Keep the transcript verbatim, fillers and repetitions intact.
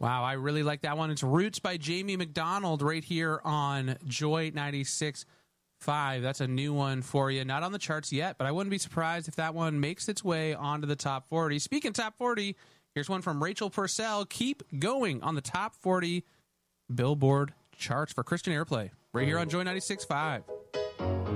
Wow, I really like that one. It's Roots by Jamie McDonald right here on Joy ninety-six point five. That's a new one for you. Not on the charts yet, but I wouldn't be surprised if that one makes its way onto the top forty. Speaking top forty, here's one from Rachel Purcell. Keep Going on the top forty Billboard charts for Christian Airplay right here on Joy ninety-six point five.